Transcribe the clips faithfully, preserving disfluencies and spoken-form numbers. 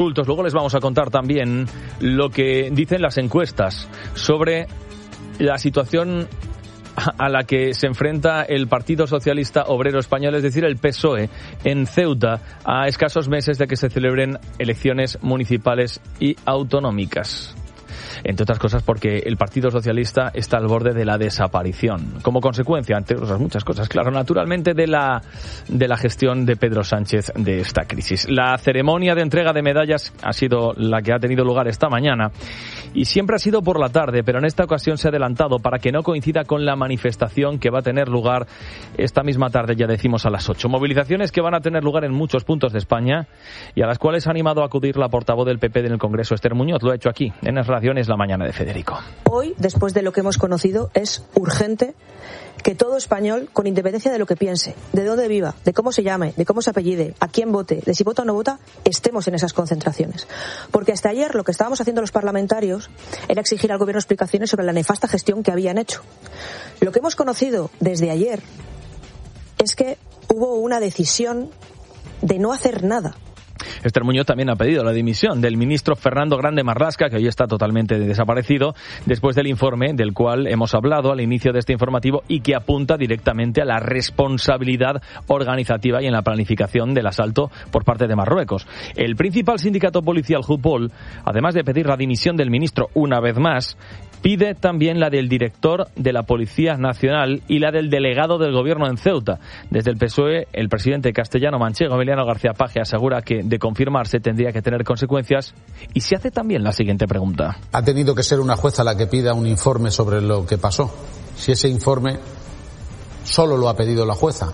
Luego les vamos a contar también lo que dicen las encuestas sobre la situación a la que se enfrenta el Partido Socialista Obrero Español, es decir, el P S O E, en Ceuta, a escasos meses de que se celebren elecciones municipales y autonómicas. Entre otras cosas porque el Partido Socialista está al borde de la desaparición, como consecuencia, entre otras muchas cosas, claro, naturalmente, de la de la gestión de Pedro Sánchez de esta crisis. La ceremonia de entrega de medallas ha sido la que ha tenido lugar esta mañana y siempre ha sido por la tarde, pero en esta ocasión se ha adelantado para que no coincida con la manifestación que va a tener lugar esta misma tarde, ya decimos, a las ocho. Movilizaciones que van a tener lugar en muchos puntos de España y a las cuales ha animado a acudir la portavoz del P P en el Congreso, Esther Muñoz. Lo ha hecho aquí, en Es Raciones, la mañana de Federico. Hoy, después de lo que hemos conocido, es urgente que todo español, con independencia de lo que piense, de dónde viva, de cómo se llame, de cómo se apellide, a quién vote, de si vota o no vota, estemos en esas concentraciones. Porque hasta ayer lo que estábamos haciendo los parlamentarios era exigir al gobierno explicaciones sobre la nefasta gestión que habían hecho. Lo que hemos conocido desde ayer es que hubo una decisión de no hacer nada. Esther Muñoz también ha pedido la dimisión del ministro Fernando Grande Marlasca, que hoy está totalmente desaparecido, después del informe del cual hemos hablado al inicio de este informativo y que apunta directamente a la responsabilidad organizativa y en la planificación del asalto por parte de Marruecos. El principal sindicato policial, Jupol, además de pedir la dimisión del ministro una vez más, pide también la del director de la Policía Nacional y la del delegado del Gobierno en Ceuta. Desde el P S O E, el presidente castellano-manchego, Emiliano García Paje, asegura que de confirmarse tendría que tener consecuencias y se hace también la siguiente pregunta. Ha tenido que ser una jueza la que pida un informe sobre lo que pasó. Si ese informe solo lo ha pedido la jueza,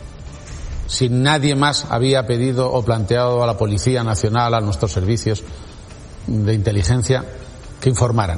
si nadie más había pedido o planteado a la Policía Nacional, a nuestros servicios de inteligencia, que informaran.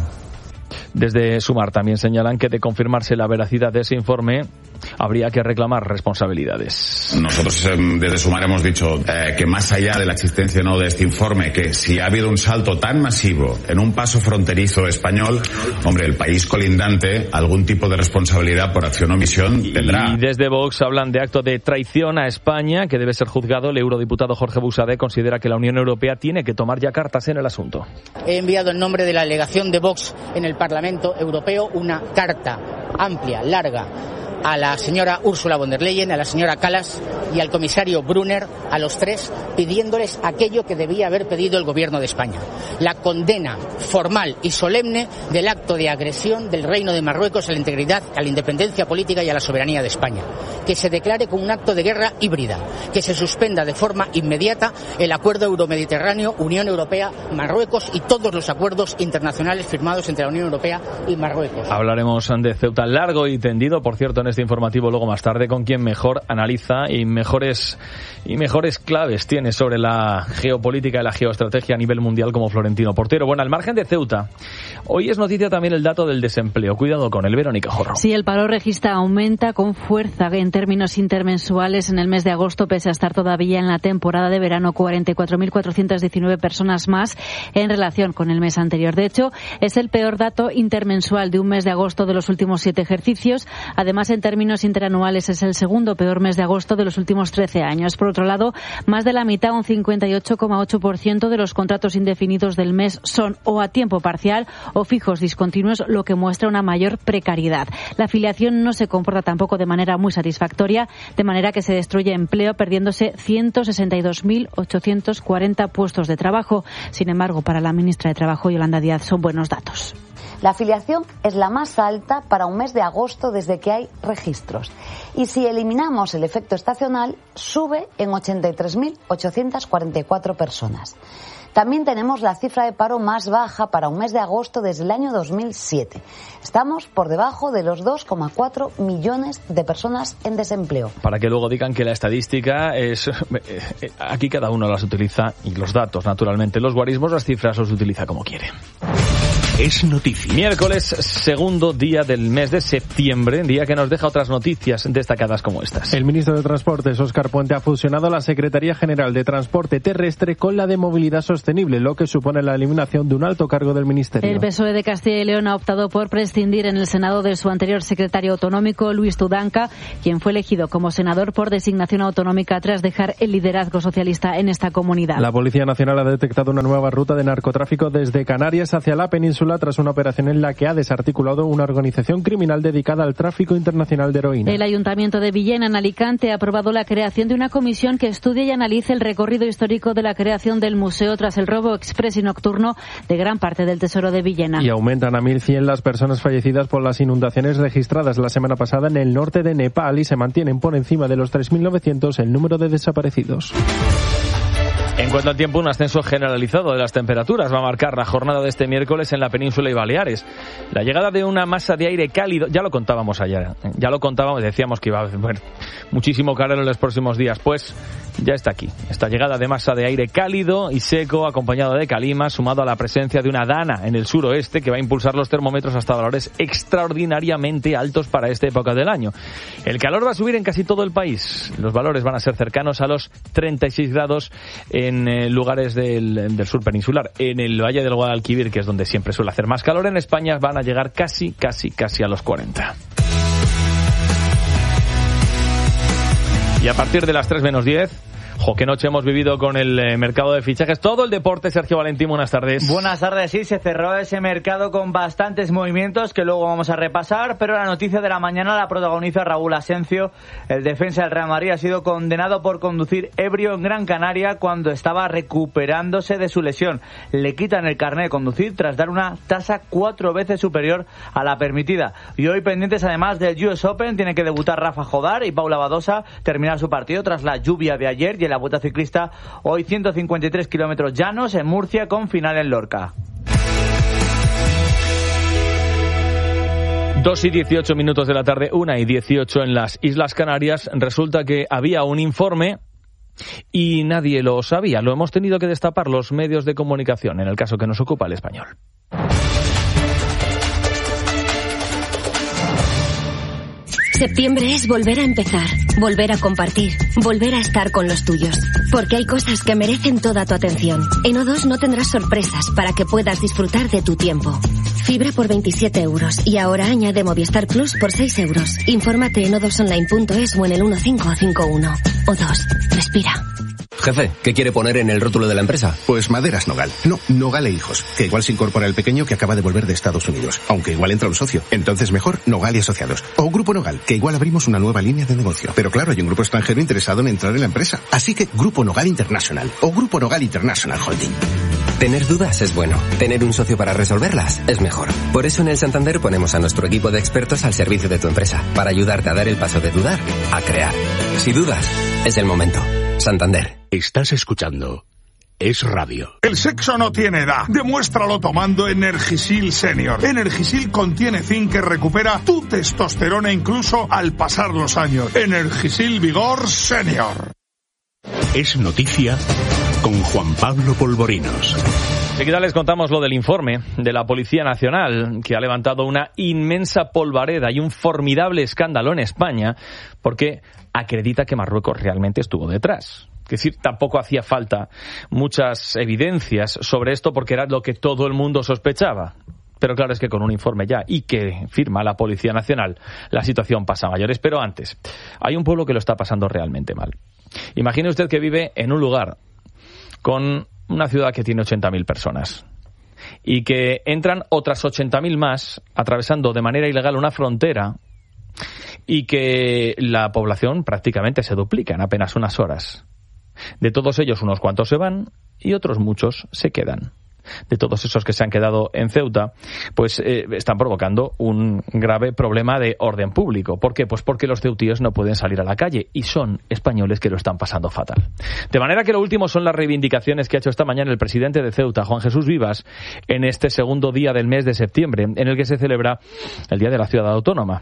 Desde Sumar también señalan que de confirmarse la veracidad de ese informe habría que reclamar responsabilidades. Nosotros eh, desde Sumar hemos dicho eh, que más allá de la existencia o no de este informe, que si ha habido un salto tan masivo en un paso fronterizo español, hombre, el país colindante algún tipo de responsabilidad por acción o omisión tendrá. Y desde Vox hablan de acto de traición a España que debe ser juzgado. El eurodiputado Jorge Buxadé considera que la Unión Europea tiene que tomar ya cartas en el asunto. He enviado en nombre de la delegación de Vox en el Parlamento Europeo una carta amplia, larga, a la señora Ursula von der Leyen, a la señora Kallas y al comisario Brunner, a los tres, pidiéndoles aquello que debía haber pedido el Gobierno de España: la condena formal y solemne del acto de agresión del Reino de Marruecos a la integridad, a la independencia política y a la soberanía de España, que se declare como un acto de guerra híbrida, que se suspenda de forma inmediata el acuerdo euromediterráneo Unión Europea-Marruecos y todos los acuerdos internacionales firmados entre la Unión Europea y Marruecos. Hablaremos de Ceuta largo y tendido, por cierto, en este informativo luego más tarde, con quien mejor analiza y mejores y mejores claves tiene sobre la geopolítica y la geoestrategia a nivel mundial como Florentino Portero. Bueno, al margen de Ceuta, hoy es noticia también el dato del desempleo. Cuidado con él, Verónica Jorro. Sí, el paro registra aumenta con fuerza en términos intermensuales en el mes de agosto, pese a estar todavía en la temporada de verano, cuarenta y cuatro mil cuatrocientas diecinueve personas más en relación con el mes anterior. De hecho, es el peor dato intermensual de un mes de agosto de los últimos siete ejercicios. Además, en términos interanuales es el segundo peor mes de agosto de los últimos trece años. Por otro lado, más de la mitad, un cincuenta y ocho coma ocho por ciento de los contratos indefinidos del mes son o a tiempo parcial o fijos discontinuos, lo que muestra una mayor precariedad. La afiliación no se comporta tampoco de manera muy satisfactoria, de manera que se destruye empleo, perdiéndose ciento sesenta y dos mil ochocientos cuarenta puestos de trabajo. Sin embargo, para la ministra de Trabajo, Yolanda Díaz, son buenos datos. La afiliación es la más alta para un mes de agosto desde que hay registros. Y si eliminamos el efecto estacional, sube en ochenta y tres mil ochocientas cuarenta y cuatro personas. También tenemos la cifra de paro más baja para un mes de agosto desde el año dos mil siete. Estamos por debajo de los dos coma cuatro millones de personas en desempleo. Para que luego digan que la estadística es... Aquí cada uno las utiliza, y los datos, naturalmente. Los guarismos, las cifras, los utiliza como quiere. Es noticia. Miércoles, segundo día del mes de septiembre, día que nos deja otras noticias destacadas como estas. El ministro de Transportes, Óscar Puente, ha fusionado la Secretaría General de Transporte Terrestre con la de Movilidad Sostenible, lo que supone la eliminación de un alto cargo del ministerio. El P S O E de Castilla y León ha optado por prescindir en el Senado de su anterior secretario autonómico, Luis Tudanca, quien fue elegido como senador por designación autonómica tras dejar el liderazgo socialista en esta comunidad. La Policía Nacional ha detectado una nueva ruta de narcotráfico desde Canarias hacia la península tras una operación en la que ha desarticulado una organización criminal dedicada al tráfico internacional de heroína. El Ayuntamiento de Villena, en Alicante, ha aprobado la creación de una comisión que estudie y analice el recorrido histórico de la creación del museo tras el robo exprés y nocturno de gran parte del tesoro de Villena. Y aumentan a mil cien las personas fallecidas por las inundaciones registradas la semana pasada en el norte de Nepal y se mantienen por encima de los tres mil novecientos el número de desaparecidos. En cuanto al tiempo, un ascenso generalizado de las temperaturas va a marcar la jornada de este miércoles en la península y Baleares. La llegada de una masa de aire cálido, ya lo contábamos ayer, ya lo contábamos, decíamos que iba a haber muchísimo calor en los próximos días, pues ya está aquí. Esta llegada de masa de aire cálido y seco, acompañado de calima, sumado a la presencia de una dana en el suroeste que va a impulsar los termómetros hasta valores extraordinariamente altos para esta época del año. El calor va a subir en casi todo el país. Los valores van a ser cercanos a los treinta y seis grados en eh, lugares del, del sur peninsular. En el Valle del Guadalquivir, que es donde siempre suele hacer más calor en España, van a llegar casi, casi, casi a los cuarenta. Y a partir de las tres menos diez... Jo, qué noche hemos vivido con el eh, mercado de fichajes. Todo el deporte, Sergio Valentín, buenas tardes. Buenas tardes, sí, se cerró ese mercado con bastantes movimientos que luego vamos a repasar, pero la noticia de la mañana la protagoniza Raúl Asencio. El defensa del Real Madrid ha sido condenado por conducir ebrio en Gran Canaria cuando estaba recuperándose de su lesión. Le quitan el carnet de conducir tras dar una tasa cuatro veces superior a la permitida. Y hoy pendientes además del U S Open, tiene que debutar Rafa Jodar y Paula Badosa terminar su partido tras la lluvia de ayer. Y en la Vuelta Ciclista, hoy ciento cincuenta y tres kilómetros llanos en Murcia con final en Lorca. Dos y dieciocho minutos de la tarde, una y dieciocho en las Islas Canarias. Resulta que había un informe y nadie lo sabía. Lo hemos tenido que destapar los medios de comunicación, en el caso que nos ocupa, El Español. Septiembre es volver a empezar, volver a compartir, volver a estar con los tuyos. Porque hay cosas que merecen toda tu atención. En O dos no tendrás sorpresas para que puedas disfrutar de tu tiempo. Fibra por veintisiete euros y ahora añade Movistar Plus por seis euros. Infórmate en o dos online punto es o en el uno cinco cinco uno. O dos, respira. Jefe, ¿qué quiere poner en el rótulo de la empresa? Pues Maderas Nogal. No, Nogal e Hijos. Que igual se incorpora el pequeño que acaba de volver de Estados Unidos. Aunque igual entra un socio. Entonces mejor Nogal y Asociados. O Grupo Nogal, que igual abrimos una nueva línea de negocio. Pero claro, hay un grupo extranjero interesado en entrar en la empresa. Así que Grupo Nogal International. O Grupo Nogal International Holding. Tener dudas es bueno. Tener un socio para resolverlas es mejor. Por eso en el Santander ponemos a nuestro equipo de expertos al servicio de tu empresa. Para ayudarte a dar el paso de dudar a crear. Si dudas, es el momento. Santander. Estás escuchando Es Radio. El sexo no tiene edad. Demuéstralo tomando Energisil Senior. Energisil contiene zinc que recupera tu testosterona incluso al pasar los años. Energisil Vigor Senior. Es noticia con Juan Pablo Polvorinos. Enseguida les contamos lo del informe de la Policía Nacional, que ha levantado una inmensa polvareda y un formidable escándalo en España, porque acredita que Marruecos realmente estuvo detrás. Es decir, tampoco hacía falta muchas evidencias sobre esto, porque era lo que todo el mundo sospechaba. Pero claro, es que con un informe ya y que firma la Policía Nacional, la situación pasa a mayores. Pero antes, hay un pueblo que lo está pasando realmente mal. Imagine usted que vive en un lugar con una ciudad que tiene ochenta mil personas y que entran otras ochenta mil más atravesando de manera ilegal una frontera y que la población prácticamente se duplica en apenas unas horas. De todos ellos, unos cuantos se van y otros muchos se quedan. De todos esos que se han quedado en Ceuta, pues eh, están provocando un grave problema de orden público. ¿Por qué? Pues porque los ceutíes no pueden salir a la calle y son españoles que lo están pasando fatal. De manera que lo último son las reivindicaciones que ha hecho esta mañana el presidente de Ceuta, Juan Jesús Vivas, en este segundo día del mes de septiembre, en el que se celebra el Día de la Ciudad Autónoma,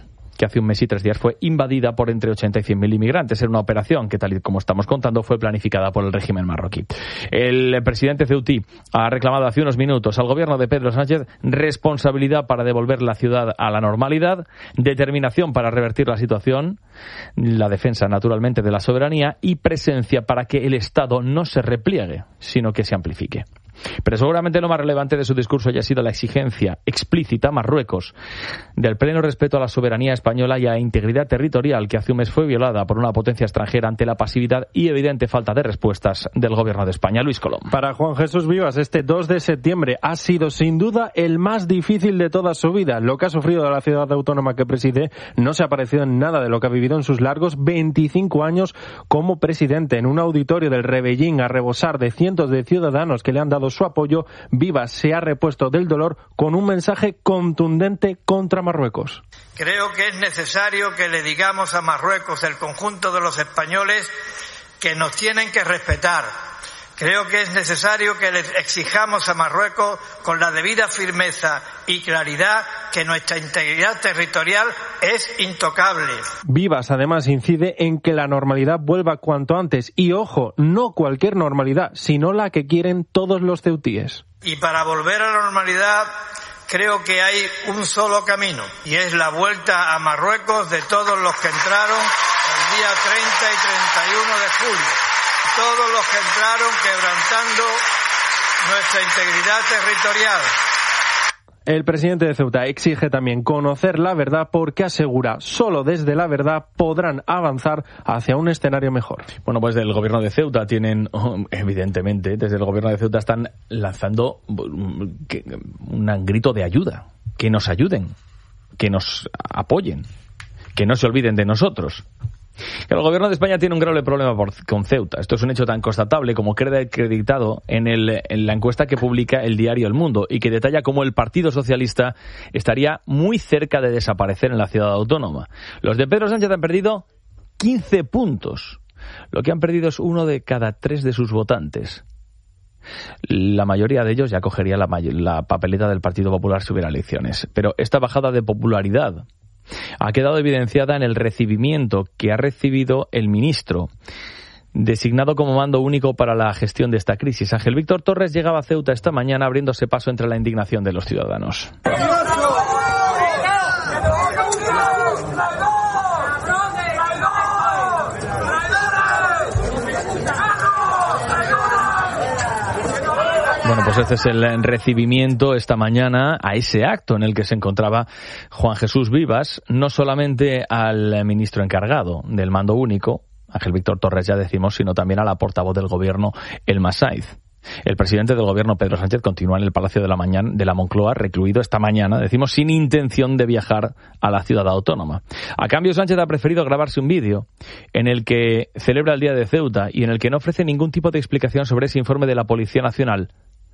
que hace un mes y tres días fue invadida por entre ochenta y cien mil inmigrantes. Era una operación que, tal y como estamos contando, fue planificada por el régimen marroquí. El presidente ceutí ha reclamado hace unos minutos al gobierno de Pedro Sánchez responsabilidad para devolver la ciudad a la normalidad, determinación para revertir la situación, la defensa naturalmente de la soberanía y presencia para que el Estado no se repliegue, sino que se amplifique. Pero seguramente lo más relevante de su discurso haya sido la exigencia explícita a Marruecos del pleno respeto a la soberanía española y a la integridad territorial que hace un mes fue violada por una potencia extranjera ante la pasividad y evidente falta de respuestas del gobierno de España. Luis Colom. Para Juan Jesús Vivas, este dos de septiembre ha sido sin duda el más difícil de toda su vida. Lo que ha sufrido de la ciudad autónoma que preside no se ha parecido en nada de lo que ha vivido en sus largos veinticinco años como presidente. En un auditorio del Rebellín a rebosar de cientos de ciudadanos que le han dado su apoyo, Vivas se ha repuesto del dolor con un mensaje contundente contra Marruecos. Creo que es necesario que le digamos a Marruecos, el conjunto de los españoles, que nos tienen que respetar. Creo que es necesario que les exijamos a Marruecos con la debida firmeza y claridad que nuestra integridad territorial es intocable. Vivas además incide en que la normalidad vuelva cuanto antes y, ojo, no cualquier normalidad, sino la que quieren todos los ceutíes. Y para volver a la normalidad creo que hay un solo camino y es la vuelta a Marruecos de todos los que entraron el día treinta y treinta y uno de julio. Todos los que entraron quebrantando nuestra integridad territorial. El presidente de Ceuta exige también conocer la verdad porque asegura, solo desde la verdad podrán avanzar hacia un escenario mejor. Bueno, pues del gobierno de Ceuta tienen, evidentemente, desde el gobierno de Ceuta están lanzando un grito de ayuda, que nos ayuden, que nos apoyen, que no se olviden de nosotros. El gobierno de España tiene un grave problema por, con Ceuta. Esto es un hecho tan constatable como queda acreditado en, el, en la encuesta que publica el diario El Mundo y que detalla cómo el Partido Socialista estaría muy cerca de desaparecer en la ciudad autónoma. Los de Pedro Sánchez han perdido quince puntos. Lo que han perdido es uno de cada tres de sus votantes. La mayoría de ellos ya cogería la, la papeleta del Partido Popular si hubiera elecciones. Pero esta bajada de popularidad ha quedado evidenciada en el recibimiento que ha recibido el ministro designado como mando único para la gestión de esta crisis. Ángel Víctor Torres llegaba a Ceuta esta mañana abriéndose paso entre la indignación de los ciudadanos. Bueno, pues este es el recibimiento esta mañana a ese acto en el que se encontraba Juan Jesús Vivas, no solamente al ministro encargado del mando único, Ángel Víctor Torres ya decimos, sino también a la portavoz del gobierno, Elma Saiz. El presidente del gobierno, Pedro Sánchez, continúa en el Palacio de la, mañana, de la Moncloa, recluido esta mañana, decimos, sin intención de viajar a la ciudad autónoma. A cambio, Sánchez ha preferido grabarse un vídeo en el que celebra el Día de Ceuta y en el que no ofrece ningún tipo de explicación sobre ese informe de la Policía Nacional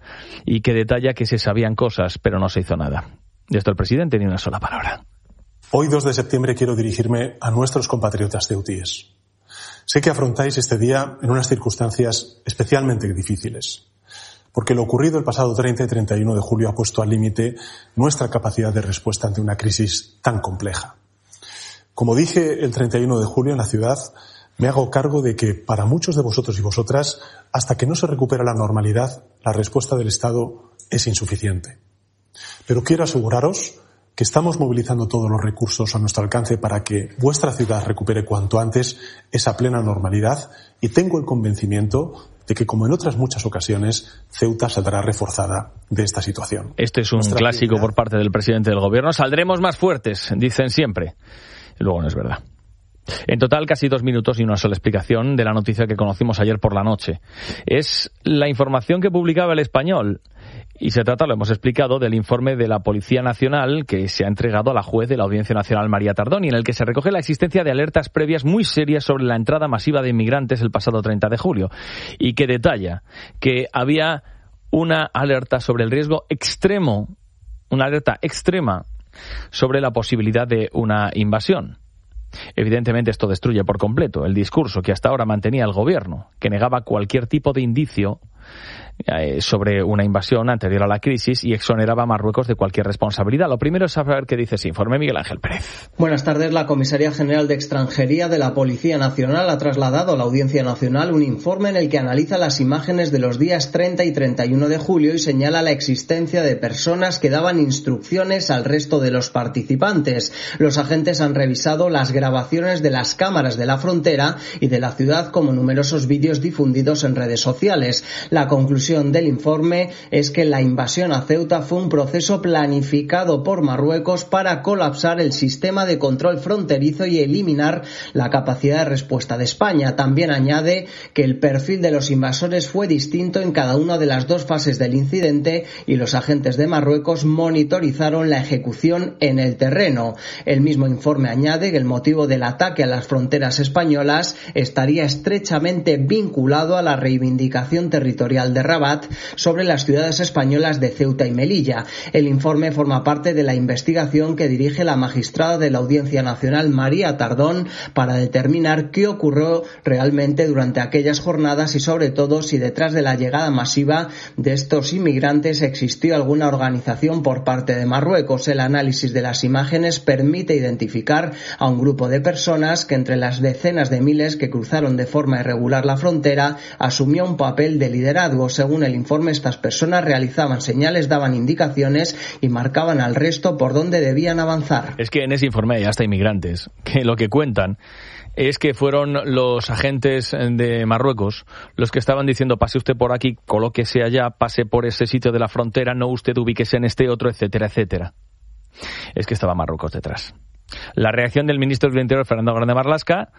y que detalla que se sabían cosas, pero no se hizo nada. De esto el presidente ni una sola palabra. Hoy, dos de septiembre, quiero dirigirme a nuestros compatriotas ceutíes. Sé que afrontáis este día en unas circunstancias especialmente difíciles, porque lo ocurrido el pasado treinta y treinta y uno de julio ha puesto al límite nuestra capacidad de respuesta ante una crisis tan compleja. Como dije el treinta y uno de julio en la ciudad, me hago cargo de que para muchos de vosotros y vosotras, hasta que no se recupera la normalidad, la respuesta del Estado es insuficiente. Pero quiero aseguraros que estamos movilizando todos los recursos a nuestro alcance para que vuestra ciudad recupere cuanto antes esa plena normalidad y tengo el convencimiento de que, como en otras muchas ocasiones, Ceuta saldrá reforzada de esta situación. Este es un Nuestra clásico prioridad por parte del presidente del gobierno. Saldremos más fuertes, dicen siempre. Y luego no es verdad. En total, casi dos minutos y una sola explicación de la noticia que conocimos ayer por la noche. Es la información que publicaba El Español. Y se trata, lo hemos explicado, del informe de la Policía Nacional que se ha entregado a la juez de la Audiencia Nacional, María Tardoni, en el que se recoge la existencia de alertas previas muy serias sobre la entrada masiva de inmigrantes el pasado treinta de julio. Y que detalla que había una alerta sobre el riesgo extremo, una alerta extrema sobre la posibilidad de una invasión. Evidentemente esto destruye por completo el discurso que hasta ahora mantenía el gobierno, que negaba cualquier tipo de indicio eh, sobre una invasión anterior a la crisis y exoneraba a Marruecos de cualquier responsabilidad. Lo primero es saber qué dice ese informe. Miguel Ángel Pérez. Buenas tardes. La Comisaría General de Extranjería de la Policía Nacional ha trasladado a la Audiencia Nacional un informe en el que analiza las imágenes de los días treinta y treinta y uno de julio y señala la existencia de personas que daban instrucciones al resto de los participantes. Los agentes han revisado las grabaciones de las cámaras de la frontera y de la ciudad, como numerosos vídeos difundidos en redes sociales. La conclusión del informe es que la invasión a Ceuta fue un proceso planificado por Marruecos para colapsar el sistema de control fronterizo y eliminar la capacidad de respuesta de España. También añade que el perfil de los invasores fue distinto en cada una de las dos fases del incidente y los agentes de Marruecos monitorizaron la ejecución en el terreno. El mismo informe añade que el motivo del ataque a las fronteras españolas estaría estrechamente vinculado a la reivindicación territorial de Rabat sobre las ciudades españolas de Ceuta y Melilla. El informe forma parte de la investigación que dirige la magistrada de la Audiencia Nacional, María Tardón, para determinar qué ocurrió realmente durante aquellas jornadas y, sobre todo, si detrás de la llegada masiva de estos inmigrantes existió alguna organización por parte de Marruecos. El análisis de las imágenes permite identificar a un grupo de personas que, entre las decenas de miles que cruzaron de forma irregular la frontera, asumió un papel de liderazgo. Según el informe, estas personas realizaban señales, daban indicaciones y marcaban al resto por dónde debían avanzar. Es que en ese informe hay hasta inmigrantes que lo que cuentan es que fueron los agentes de Marruecos los que estaban diciendo: pase usted por aquí, colóquese allá, pase por ese sitio de la frontera, no usted ubíquese en este otro, etcétera, etcétera. Es que estaba Marruecos detrás. La reacción del ministro del Interior, Fernando Grande Marlaska,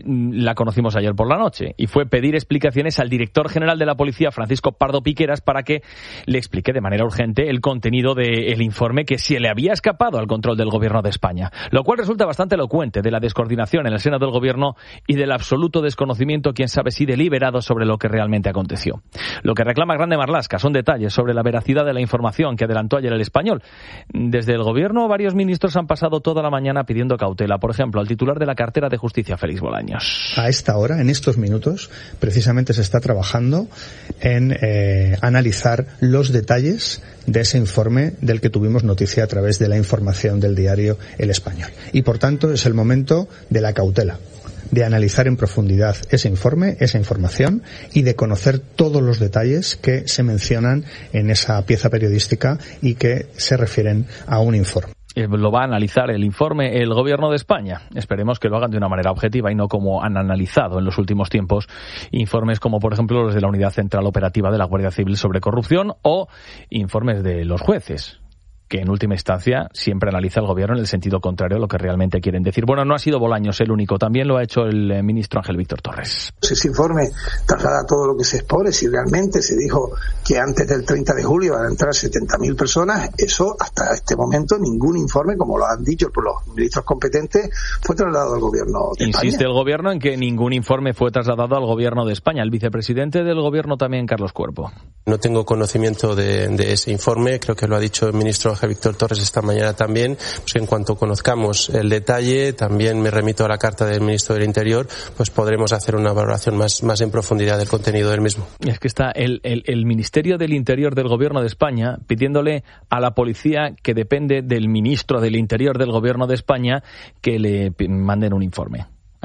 la conocimos ayer por la noche y fue pedir explicaciones al director general de la policía, Francisco Pardo Piqueras, para que le explique de manera urgente el contenido del informe que se le había escapado al control del gobierno de España, lo cual resulta bastante elocuente de la descoordinación en el seno del gobierno y del absoluto desconocimiento, quién sabe si deliberado, sobre lo que realmente aconteció. Lo que reclama Grande Marlaska son detalles sobre la veracidad de la información que adelantó ayer el Español. Desde el gobierno, varios ministros han pasado toda la mañana pidiendo cautela. Por ejemplo, al titular de la cartera de Justicia, Félix Bolaños. A esta hora, en estos minutos, precisamente se está trabajando en eh, analizar los detalles de ese informe del que tuvimos noticia a través de la información del diario El Español. Y, por tanto, es el momento de la cautela, de analizar en profundidad ese informe, esa información, y de conocer todos los detalles que se mencionan en esa pieza periodística y que se refieren a un informe. Lo va a analizar el informe el gobierno de España. Esperemos que lo hagan de una manera objetiva y no como han analizado en los últimos tiempos informes como, por ejemplo, los de la Unidad Central Operativa de la Guardia Civil sobre corrupción o informes de los jueces, que en última instancia siempre analiza el gobierno en el sentido contrario a lo que realmente quieren decir. Bueno, no ha sido Bolaños el único, también lo ha hecho el ministro Ángel Víctor Torres. Ese informe traslada todo lo que se expone. Si realmente se dijo que antes del treinta de julio van a entrar setenta mil personas, eso hasta este momento ningún informe, como lo han dicho por los ministros competentes, fue trasladado al gobierno de España. Insiste el gobierno en que ningún informe fue trasladado al gobierno de España. El vicepresidente del gobierno también, Carlos Cuerpo. No tengo conocimiento de, de ese informe, creo que lo ha dicho el ministro Víctor Torres esta mañana también. Pues en cuanto conozcamos el detalle, también me remito a la carta del ministro del Interior, pues podremos hacer una valoración más, más en profundidad del contenido del mismo. Es que está el, el, el Ministerio del Interior del Gobierno de España pidiéndole a la policía, que depende del ministro del Interior del Gobierno de España, que le manden un informe.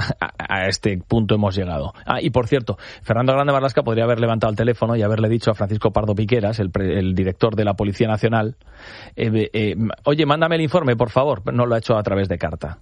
A este punto hemos llegado. Ah, y por cierto, Fernando Grande Marlaska podría haber levantado el teléfono y haberle dicho a Francisco Pardo Piqueras, el, pre, el director de la Policía Nacional, eh, eh, oye, mándame el informe, por favor. No lo ha hecho a través de carta.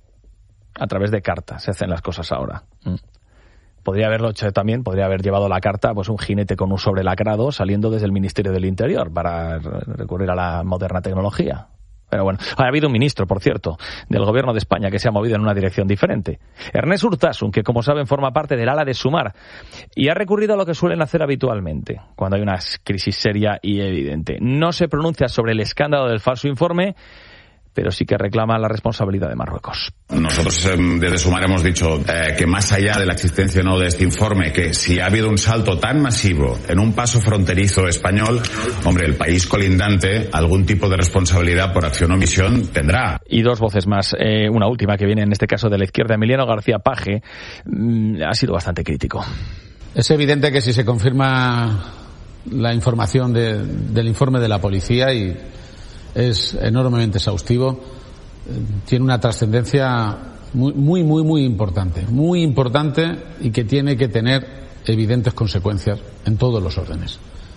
A través de carta se hacen las cosas ahora. Mm. Podría haberlo hecho también, podría haber llevado la carta pues un jinete con un sobrelacrado saliendo desde el Ministerio del Interior para recurrir a la moderna tecnología. Pero bueno, ha habido un ministro, por cierto, del Gobierno de España que se ha movido en una dirección diferente. Ernest Urtasun, que como saben forma parte del ala de Sumar y ha recurrido a lo que suelen hacer habitualmente cuando hay una crisis seria y evidente. No se pronuncia sobre el escándalo del falso informe, pero sí que reclama la responsabilidad de Marruecos. Nosotros eh, desde Sumar hemos dicho eh, que más allá de la existencia o no de este informe, que si ha habido un salto tan masivo en un paso fronterizo español, hombre, el país colindante algún tipo de responsabilidad por acción o omisión tendrá. Y dos voces más, eh, una última que viene en este caso de la izquierda. Emiliano García Paje mmm, ha sido bastante crítico. Es evidente que si se confirma la información de, del informe de la policía y es enormemente exhaustivo. Tiene una trascendencia muy, muy, muy, muy importante, muy importante y que tiene que tener evidentes consecuencias en todos los órdenes.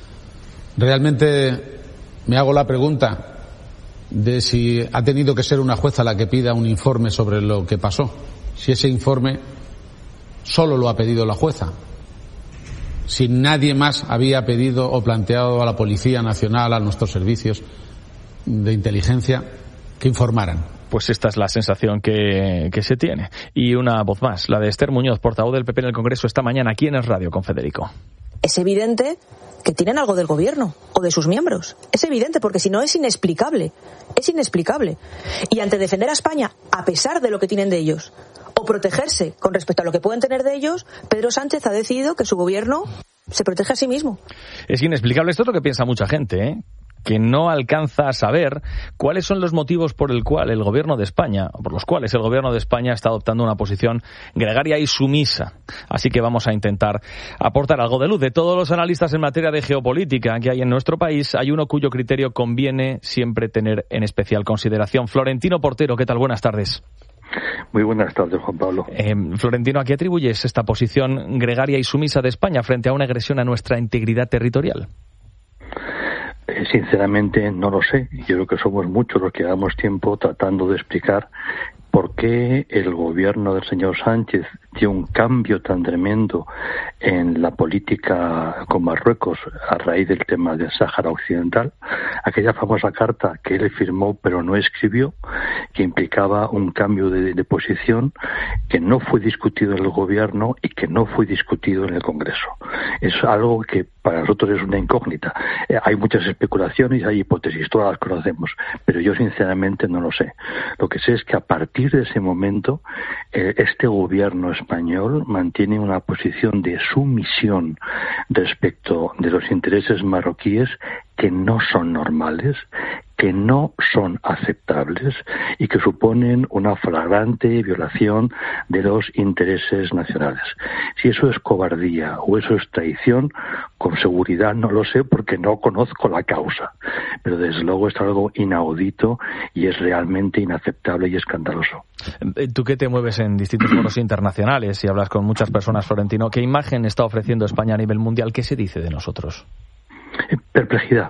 Realmente me hago la pregunta de si ha tenido que ser una jueza la que pida un informe sobre lo que pasó, si ese informe solo lo ha pedido la jueza, si nadie más había pedido o planteado a la Policía Nacional, a nuestros servicios de inteligencia, que informaran. Pues esta es la sensación que, que se tiene. Y una voz más, la de Esther Muñoz, portavoz del P P en el Congreso esta mañana aquí en Es Radio con Federico. Es evidente que tienen algo del gobierno o de sus miembros. Es evidente, porque si no es inexplicable. Es inexplicable. Y ante defender a España, a pesar de lo que tienen de ellos, o protegerse con respecto a lo que pueden tener de ellos, Pedro Sánchez ha decidido que su gobierno se protege a sí mismo. Es inexplicable. Esto es lo que piensa mucha gente, ¿eh? Que no alcanza a saber cuáles son los motivos por el cual el gobierno de España, o por los cuales el gobierno de España está adoptando una posición gregaria y sumisa. Así que vamos a intentar aportar algo de luz. De todos los analistas en materia de geopolítica que hay en nuestro país, hay uno cuyo criterio conviene siempre tener en especial consideración. Florentino Portero, ¿qué tal? Buenas tardes. Muy buenas tardes, Juan Pablo. Eh, Florentino, ¿a qué atribuyes esta posición gregaria y sumisa de España frente a una agresión a nuestra integridad territorial? Eh, sinceramente no lo sé. Yo creo que somos muchos los que llevamos tiempo tratando de explicar por qué el gobierno del señor Sánchez dio un cambio tan tremendo en la política con Marruecos a raíz del tema del Sáhara Occidental. Aquella famosa carta que él firmó pero no escribió, que implicaba un cambio de, de posición que no fue discutido en el gobierno y que no fue discutido en el Congreso. Es algo que para nosotros es una incógnita. Eh, hay muchas especulaciones, hay hipótesis, todas las conocemos, pero yo sinceramente no lo sé. Lo que sé es que a partir de ese momento eh, este gobierno español mantiene una posición de sumisión respecto de los intereses marroquíes que no son normales, que no son aceptables y que suponen una flagrante violación de los intereses nacionales. Si eso es cobardía o eso es traición, con seguridad no lo sé porque no conozco la causa, pero desde luego es algo inaudito y es realmente inaceptable y escandaloso. Tú que te mueves en distintos foros internacionales y hablas con muchas personas, Florentino, ¿qué imagen está ofreciendo España a nivel mundial? ¿Qué se dice de nosotros? Perplejidad.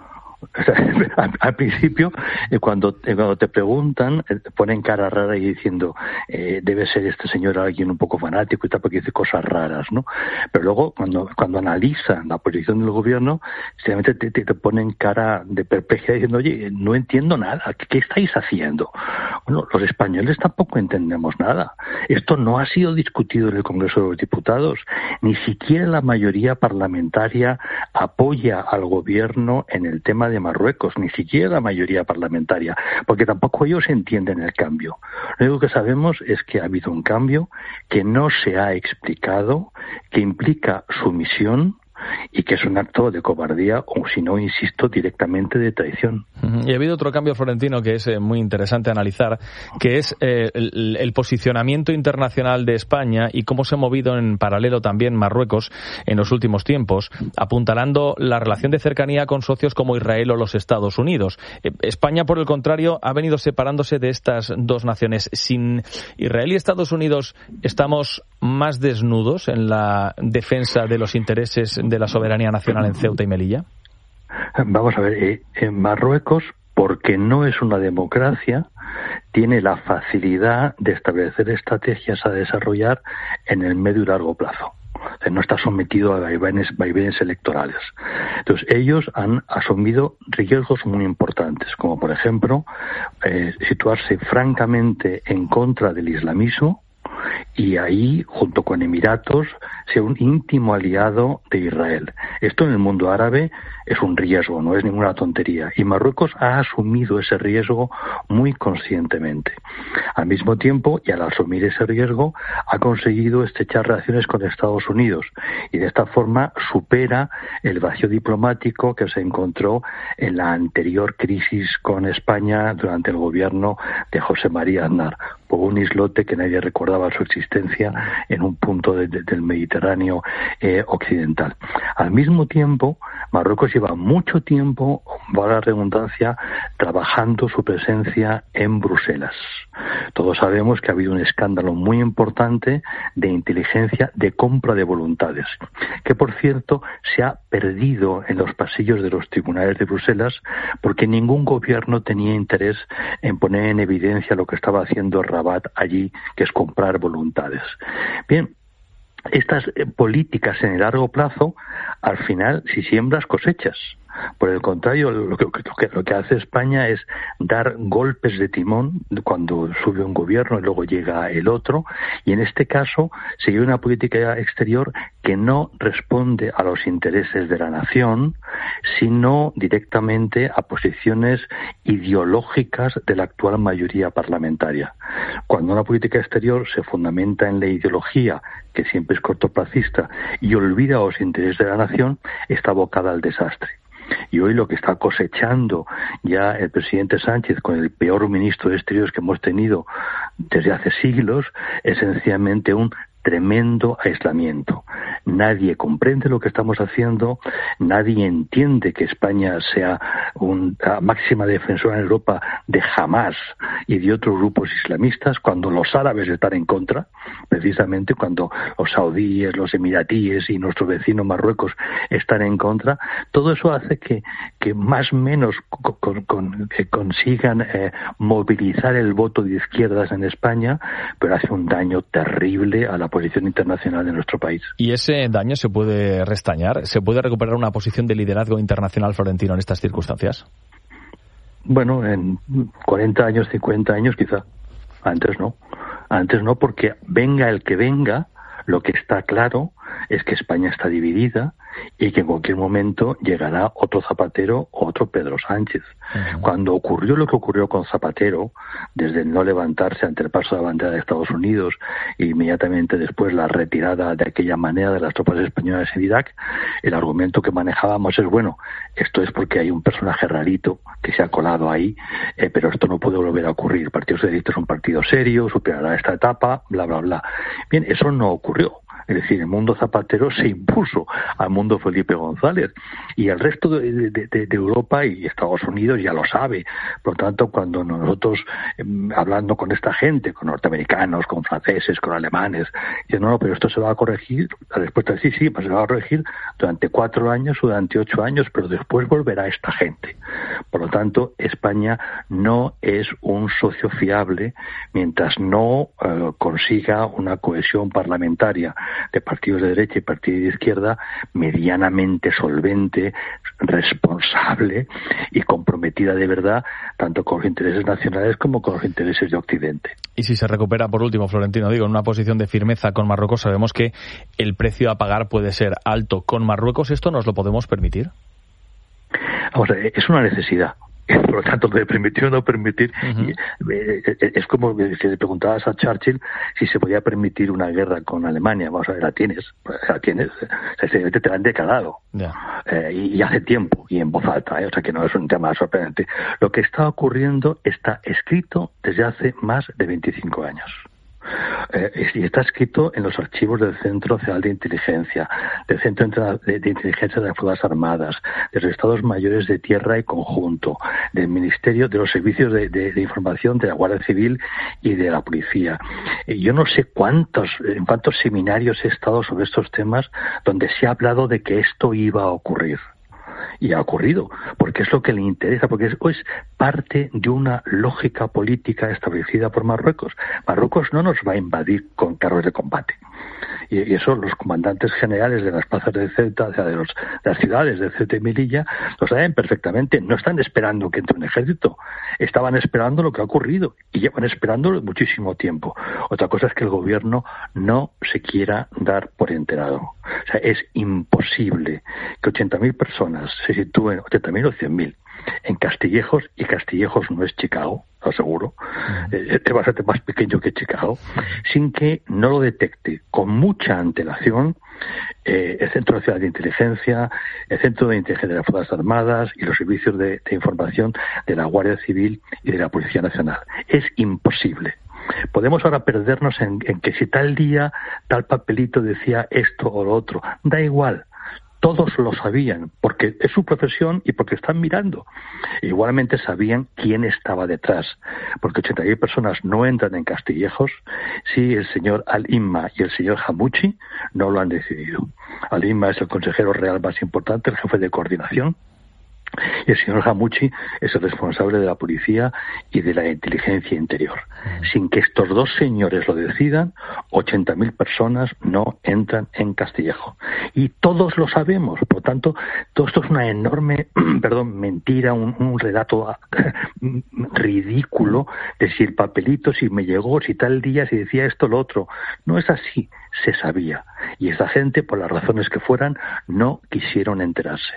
Al principio, cuando, cuando te preguntan, ponen cara rara y diciendo eh, debe ser este señor alguien un poco fanático y tal, porque dice cosas raras, ¿no? Pero luego, cuando cuando analizan la posición del gobierno, simplemente te, te, te ponen cara de perplejidad diciendo, oye, no entiendo nada, ¿qué, qué estáis haciendo? Bueno, los españoles tampoco entendemos nada. Esto no ha sido discutido en el Congreso de los Diputados. Ni siquiera la mayoría parlamentaria apoya al gobierno en el tema de Marruecos, ni siquiera la mayoría parlamentaria, porque tampoco ellos entienden el cambio. Lo único que sabemos es que ha habido un cambio que no se ha explicado, que implica sumisión y que es un acto de cobardía o, si no, insisto, directamente de traición. Y ha habido otro cambio, Florentino, que es eh, muy interesante analizar, que es eh, el, el posicionamiento internacional de España y cómo se ha movido en paralelo también Marruecos en los últimos tiempos, apuntalando la relación de cercanía con socios como Israel o los Estados Unidos. Eh, España, por el contrario, ha venido separándose de estas dos naciones. Sin Israel y Estados Unidos, ¿estamos más desnudos en la defensa de los intereses de la soberanía nacional en Ceuta y Melilla? Vamos a ver, eh, en Marruecos, porque no es una democracia, tiene la facilidad de establecer estrategias a desarrollar en el medio y largo plazo. O sea, no está sometido a vaivenes, vaivenes electorales. Entonces, ellos han asumido riesgos muy importantes, como por ejemplo, eh, situarse francamente en contra del islamismo, y ahí, junto con Emiratos, sea un íntimo aliado de Israel. Esto en el mundo árabe es un riesgo, no es ninguna tontería. Y Marruecos ha asumido ese riesgo muy conscientemente. Al mismo tiempo, y al asumir ese riesgo, ha conseguido estrechar relaciones con Estados Unidos y de esta forma supera el vacío diplomático que se encontró en la anterior crisis con España durante el gobierno de José María Aznar, por un islote que nadie recordaba su existencia en un punto de, de, del Mediterráneo eh, occidental. Al mismo tiempo, Marruecos lleva mucho tiempo, valga la redundancia, trabajando su presencia en Bruselas. Todos sabemos que ha habido un escándalo muy importante de inteligencia de compra de voluntades, que por cierto se ha perdido en los pasillos de los tribunales de Bruselas porque ningún gobierno tenía interés en poner en evidencia lo que estaba haciendo Rabat allí, que es comprar voluntades. Bien, estas eh, políticas en el largo plazo, al final, si siembras, cosechas. Por el contrario, lo que, lo, que, lo que hace España es dar golpes de timón cuando sube un gobierno y luego llega el otro, y en este caso sigue una política exterior que no responde a los intereses de la nación, sino directamente a posiciones ideológicas de la actual mayoría parlamentaria. Cuando una política exterior se fundamenta en la ideología, que siempre es cortoplacista, y olvida los intereses de la nación, está abocada al desastre. Y hoy lo que está cosechando ya el presidente Sánchez con el peor ministro de Exteriores que hemos tenido desde hace siglos es sencillamente un tremendo aislamiento. Nadie comprende lo que estamos haciendo, nadie entiende que España sea una máxima defensora en Europa de Hamás y de otros grupos islamistas, cuando los árabes están en contra, precisamente cuando los saudíes, los emiratíes y nuestro vecino Marruecos están en contra. Todo eso hace que, que más o menos con, con, que consigan eh, movilizar el voto de izquierdas en España, pero hace un daño terrible a la posición internacional de nuestro país. ¿Y ese daño se puede restañar? ¿Se puede recuperar una posición de liderazgo internacional florentino en estas circunstancias? Bueno, en cuarenta años, cincuenta años quizá. Antes no. Antes no, porque venga el que venga, lo que está claro es que España está dividida y que en cualquier momento llegará otro Zapatero o otro Pedro Sánchez. Uh-huh. Cuando ocurrió lo que ocurrió con Zapatero, desde el no levantarse ante el paso de la bandera de Estados Unidos e inmediatamente después la retirada de aquella manera de las tropas españolas en Irak, el argumento que manejábamos es, bueno, esto es porque hay un personaje rarito que se ha colado ahí, eh, pero esto no puede volver a ocurrir. El Partido Socialista es un partido serio, superará esta etapa, bla, bla, bla. Bien, eso no ocurrió. Es decir, el mundo Zapatero se impuso al mundo Felipe González y el resto de, de, de Europa y Estados Unidos ya lo sabe. Por lo tanto, cuando nosotros, eh, hablando con esta gente, con norteamericanos, con franceses, con alemanes, dicen, no, no, pero esto se va a corregir, la respuesta es sí, sí, pues se va a corregir durante cuatro años o durante ocho años, pero después volverá esta gente. Por lo tanto, España no es un socio fiable mientras no eh, consiga una cohesión parlamentaria de partidos de derecha y partidos de izquierda medianamente solvente, responsable y comprometida de verdad tanto con los intereses nacionales como con los intereses de Occidente. Y si se recupera, por último, Florentino, digo, en una posición de firmeza con Marruecos, sabemos que el precio a pagar puede ser alto. ¿Con Marruecos esto nos lo podemos permitir? Vamos a ver, es una necesidad. Por lo tanto, de permitir o no permitir, uh-huh. es como si le preguntabas a Churchill si se podía permitir una guerra con Alemania. Vamos a ver, la tienes, la tienes, sencillamente te la han declarado, yeah. eh, y, y hace tiempo, y en voz alta, ¿eh? O sea que no es un tema sorprendente. Lo que está ocurriendo está escrito desde hace más de veinticinco años. Eh, y está escrito en los archivos del Centro Nacional de Inteligencia, del Centro de, de Inteligencia de las Fuerzas Armadas, de los Estados Mayores de Tierra y Conjunto, del Ministerio, de los Servicios de, de, de Información de la Guardia Civil y de la Policía. Eh, yo no sé cuántos, en cuántos seminarios he estado sobre estos temas donde se ha hablado de que esto iba a ocurrir. Y ha ocurrido, porque es lo que le interesa, porque es, es parte de una lógica política establecida por Marruecos. Marruecos no nos va a invadir con carros de combate. Y, y eso los comandantes generales de las plazas de Ceuta, o sea, de, los, de las ciudades de Ceuta y Melilla, lo saben perfectamente. No están esperando que entre un ejército, estaban esperando lo que ha ocurrido y llevan esperándolo muchísimo tiempo. Otra cosa es que el gobierno no se quiera dar por enterado. O sea, es imposible que ochenta mil personas se sitúen, ochenta mil o cien mil, en Castillejos, y Castillejos no es Chicago, lo aseguro, eh, es bastante más pequeño que Chicago, sin que no lo detecte con mucha antelación eh, el Centro Nacional de Inteligencia, el Centro de Inteligencia de las Fuerzas Armadas y los servicios de, de información de la Guardia Civil y de la Policía Nacional. Es imposible. Podemos ahora perdernos en, en que si tal día, tal papelito decía esto o lo otro. Da igual. Todos lo sabían, porque es su profesión y porque están mirando. Igualmente sabían quién estaba detrás, porque ochenta mil personas no entran en Castillejos si el señor Al-Imma y el señor Hamouchi no lo han decidido. Al-Imma es el consejero real más importante, el jefe de coordinación, y el señor Hamouchi es el responsable de la policía y de la inteligencia interior. Sin que estos dos señores lo decidan, ochenta mil personas no entran en Castillejo. Y todos lo sabemos. Por lo tanto, todo esto es una enorme, perdón, mentira, un, un relato ridículo de si el papelito, si me llegó, si tal día, si decía esto, lo otro. No es así. Se sabía. Y esa gente, por las razones que fueran, no quisieron enterarse.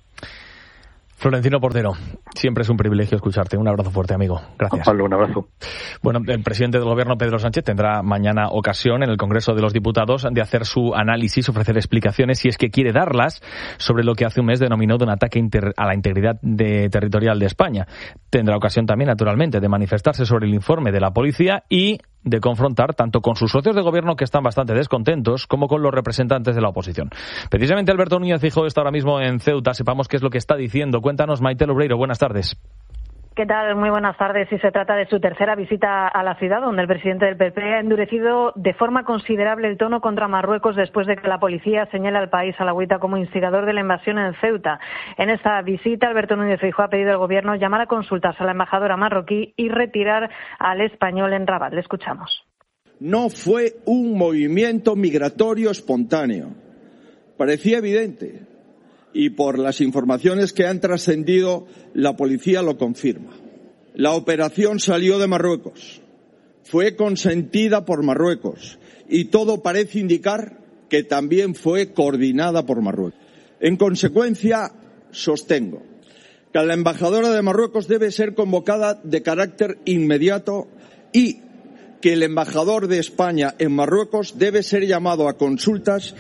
Florentino Portero, siempre es un privilegio escucharte. Un abrazo fuerte, amigo. Gracias. Pablo, un abrazo. Bueno, el presidente del Gobierno, Pedro Sánchez, tendrá mañana ocasión en el Congreso de los Diputados de hacer su análisis, ofrecer explicaciones, si es que quiere darlas, sobre lo que hace un mes denominó de un ataque inter- a la integridad de, territorial de España. Tendrá ocasión también, naturalmente, de manifestarse sobre el informe de la policía y de confrontar tanto con sus socios de gobierno, que están bastante descontentos, como con los representantes de la oposición. Precisamente Alberto Núñez Feijóo está ahora mismo en Ceuta. Sepamos qué es lo que está diciendo. Cuéntanos, Maite Lobreiro. Buenas tardes. ¿Qué tal? Muy buenas tardes. Y se trata de su tercera visita a la ciudad, donde el presidente del P P ha endurecido de forma considerable el tono contra Marruecos después de que la policía señale al país alauita como instigador de la invasión en Ceuta. En esta visita, Alberto Núñez Feijóo ha pedido al gobierno llamar a consultas a la embajadora marroquí y retirar al español en Rabat. Le escuchamos. No fue un movimiento migratorio espontáneo. Parecía evidente. Y por las informaciones que han trascendido, la policía lo confirma. La operación salió de Marruecos, fue consentida por Marruecos y todo parece indicar que también fue coordinada por Marruecos. En consecuencia, sostengo que la embajadora de Marruecos debe ser convocada de carácter inmediato y que el embajador de España en Marruecos debe ser llamado a consultas.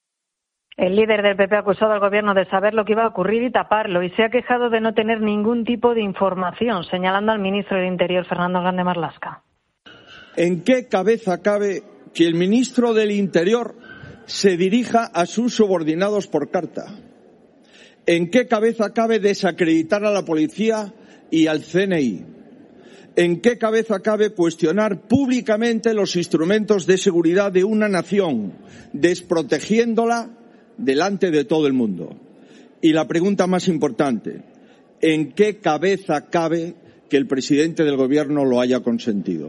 El líder del P P ha acusado al gobierno de saber lo que iba a ocurrir y taparlo, y se ha quejado de no tener ningún tipo de información, señalando al ministro del Interior, Fernando Grande Marlaska. ¿En qué cabeza cabe que el ministro del Interior se dirija a sus subordinados por carta? ¿En qué cabeza cabe desacreditar a la policía y al C N I? ¿En qué cabeza cabe cuestionar públicamente los instrumentos de seguridad de una nación, desprotegiéndola delante de todo el mundo? Y la pregunta más importante, ¿en qué cabeza cabe que el presidente del gobierno lo haya consentido?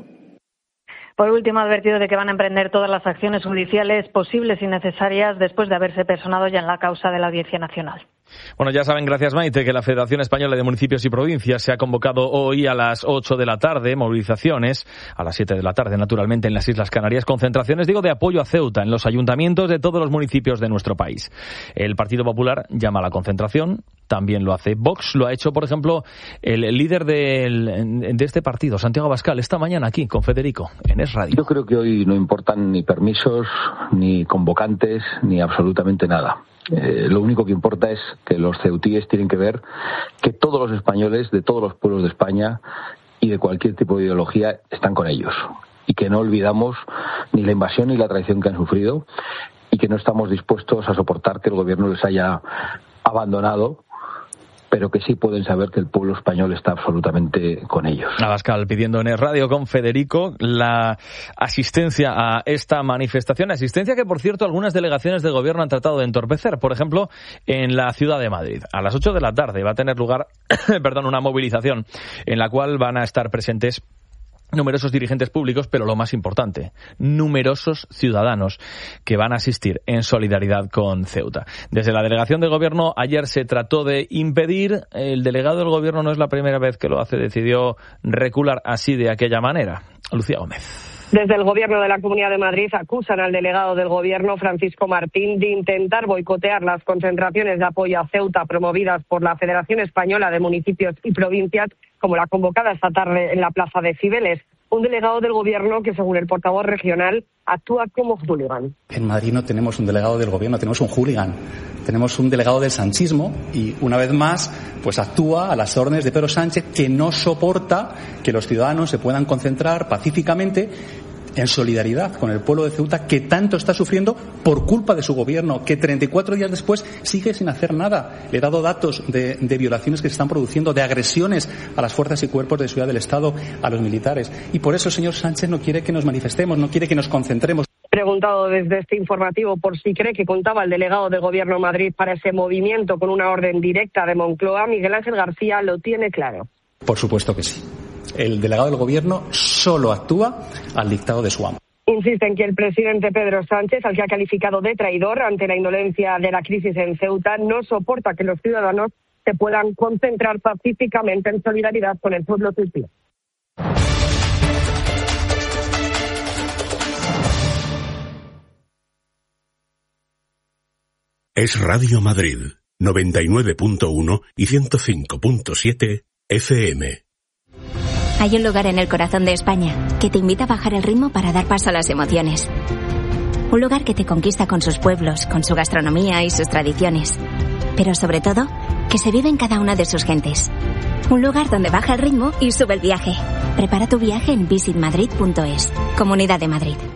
Por último, ha advertido de que van a emprender todas las acciones judiciales posibles y necesarias después de haberse personado ya en la causa de la Audiencia Nacional. Bueno, ya saben, gracias Maite, que la Federación Española de Municipios y Provincias se ha convocado hoy a las ocho de la tarde, movilizaciones, a las siete de la tarde, naturalmente, en las Islas Canarias, concentraciones, digo, de apoyo a Ceuta, en los ayuntamientos de todos los municipios de nuestro país. El Partido Popular llama a la concentración, también lo hace Vox, lo ha hecho, por ejemplo, el líder del, de este partido, Santiago Abascal, esta mañana aquí, con Federico, en Es Radio. Yo creo que hoy no importan ni permisos, ni convocantes, ni absolutamente nada. Eh, lo único que importa es que los ceutíes tienen que ver que todos los españoles de todos los pueblos de España y de cualquier tipo de ideología están con ellos y que no olvidamos ni la invasión ni la traición que han sufrido y que no estamos dispuestos a soportar que el gobierno les haya abandonado, pero que sí pueden saber que el pueblo español está absolutamente con ellos. Abascal pidiendo en el radio con Federico la asistencia a esta manifestación, asistencia que, por cierto, algunas delegaciones del gobierno han tratado de entorpecer. Por ejemplo, en la ciudad de Madrid. A las ocho de la tarde va a tener lugar perdón, una movilización en la cual van a estar presentes numerosos dirigentes públicos, pero lo más importante, numerosos ciudadanos que van a asistir en solidaridad con Ceuta. Desde la delegación de gobierno ayer se trató de impedir, el delegado del gobierno no es la primera vez que lo hace, decidió recular así de aquella manera. Lucía Gómez. Desde el Gobierno de la Comunidad de Madrid acusan al delegado del Gobierno, Francisco Martín, de intentar boicotear las concentraciones de apoyo a Ceuta promovidas por la Federación Española de Municipios y Provincias, como la convocada esta tarde en la Plaza de Cibeles. Un delegado del Gobierno que, según el portavoz regional, actúa como hooligan. En Madrid no tenemos un delegado del Gobierno, tenemos un hooligan. Tenemos un delegado del sanchismo y, una vez más, pues actúa a las órdenes de Pedro Sánchez, que no soporta que los ciudadanos se puedan concentrar pacíficamente en solidaridad con el pueblo de Ceuta, que tanto está sufriendo por culpa de su gobierno, que treinta y cuatro días después sigue sin hacer nada. Le he dado datos de, de violaciones que se están produciendo, de agresiones a las fuerzas y cuerpos de seguridad del Estado, a los militares. Y por eso el señor Sánchez no quiere que nos manifestemos, no quiere que nos concentremos. Preguntado desde este informativo por si cree que contaba el delegado de Gobierno Madrid para ese movimiento con una orden directa de Moncloa, Miguel Ángel García lo tiene claro. Por supuesto que sí. El delegado del Gobierno solo actúa al dictado de su amo. Insiste en que el presidente Pedro Sánchez, al que ha calificado de traidor ante la indolencia de la crisis en Ceuta, no soporta que los ciudadanos se puedan concentrar pacíficamente en solidaridad con el pueblo tutsi. Es Radio Madrid, noventa y nueve punto uno y ciento cinco punto siete F M. Hay un lugar en el corazón de España que te invita a bajar el ritmo para dar paso a las emociones. Un lugar que te conquista con sus pueblos, con su gastronomía y sus tradiciones. Pero sobre todo, que se vive en cada una de sus gentes. Un lugar donde baja el ritmo y sube el viaje. Prepara tu viaje en visit madrid punto es. Comunidad de Madrid.